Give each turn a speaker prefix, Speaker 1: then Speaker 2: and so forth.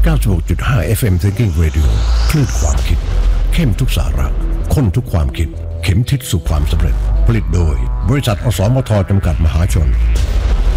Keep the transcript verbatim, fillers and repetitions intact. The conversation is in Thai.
Speaker 1: ก้าสิบหกจุดห้า เอฟ เอ็ม Thinking Radio คลื่นความคิดเข้มทุกสาระข้นทุกความคิดเข็มทิศสู่ความสำเร็จผลิตโดยบริษัทอสมทจำกัดมหาชน